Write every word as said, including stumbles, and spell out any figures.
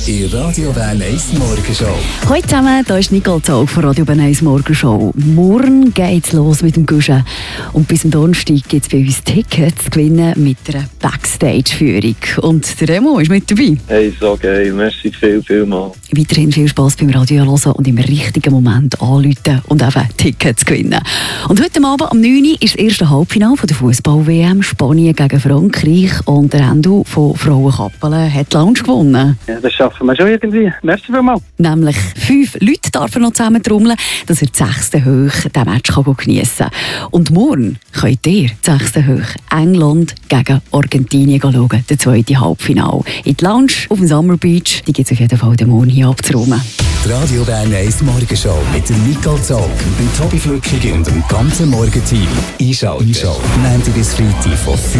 in Radio Bern eins Morgenshow. Hallo zusammen, hier ist Nicole Zog von Radio Bern eins Morgenshow. Morgen geht's los mit dem Guschen. Und bis am Donnerstag gibt es bei uns Tickets zu gewinnen mit einer Backstage-Führung. Und der Remo ist mit dabei. Hey, so geil. Merci viel, viel mal. Weiterhin viel Spass beim Radio hören und im richtigen Moment anrufen und eben Tickets gewinnen. Und heute Abend um neun Uhr ist das erste Halbfinale der Fußball-W M Spanien gegen Frankreich. Und der Endo von Frauenkappelen hat die Lounge gewonnen. Ja, das schaffen wir schon irgendwie. Merci vielmals. Nämlich fünf Leute darf er noch zusammen trommeln, dass er die sechste Hoch diesen Match geniessen kann. Und morgen könnt ihr die sechste Hoch England gegen Argentinien schauen, der zweite Halbfinale. In die Lounge auf dem Summer Beach, die gibt es auf jeden Fall den Morgen hier abzuräumen. Die Radio Bern eins Morgenshow mit der Nicole Zog, dem Tobi Flückig und dem ganzen Morgenteam. Einschalten. Einschalten. Montag bis Freitag von